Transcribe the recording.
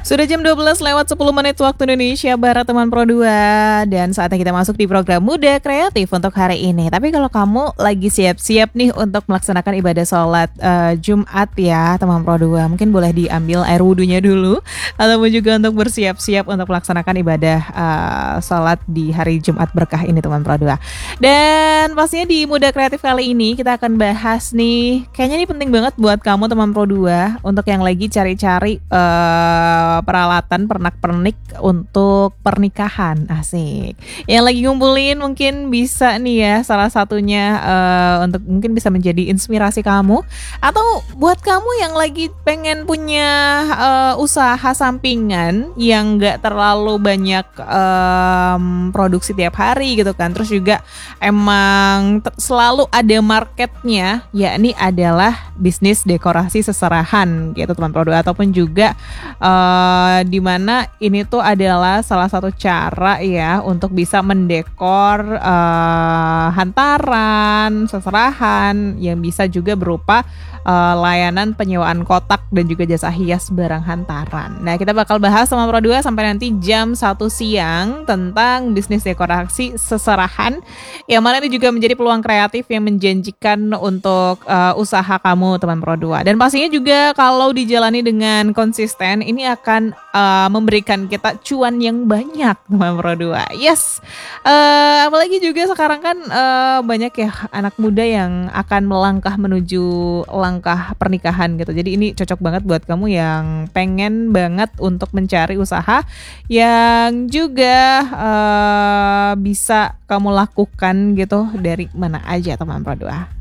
Sudah jam 12 lewat 10 menit waktu Indonesia Barat teman Pro 2. Dan saatnya kita masuk di program Muda Kreatif untuk hari ini. Tapi kalau kamu lagi siap-siap nih untuk melaksanakan ibadah sholat Jumat ya teman Pro 2, mungkin boleh diambil air wudhunya dulu. Ataupun juga untuk bersiap-siap untuk melaksanakan ibadah sholat di hari Jumat berkah ini teman Pro 2. Dan pastinya di Muda Kreatif kali ini kita akan bahas nih, kayaknya ini penting banget buat kamu teman Pro 2 untuk yang lagi cari-cari peralatan pernak-pernik untuk pernikahan. Asik. Yang lagi ngumpulin mungkin bisa nih ya, salah satunya untuk mungkin bisa menjadi inspirasi kamu, atau buat kamu yang lagi pengen punya usaha sampingan yang gak terlalu banyak produksi tiap hari gitu kan, terus juga emang selalu ada marketnya, yakni adalah bisnis dekorasi seserahan gitu teman Pro 2, ataupun juga dimana ini tuh adalah salah satu cara ya untuk bisa mendekor hantaran seserahan yang bisa juga berupa layanan penyewaan kotak dan juga jasa hias barang hantaran. Nah, kita bakal bahas sama Pro 2 sampai nanti jam 1 siang tentang bisnis dekorasi seserahan, yang mana ini juga menjadi peluang kreatif yang menjanjikan untuk usaha kamu teman Pro 2. Dan pastinya juga kalau dijalani dengan konsisten, ini akan memberikan kita cuan yang banyak teman Pro 2. Yes. Apalagi juga sekarang kan banyak ya anak muda yang akan melangkah menuju langkah pernikahan gitu. Jadi ini cocok banget buat kamu yang pengen banget untuk mencari usaha yang juga bisa kamu lakukan gitu dari mana aja teman Pro 2.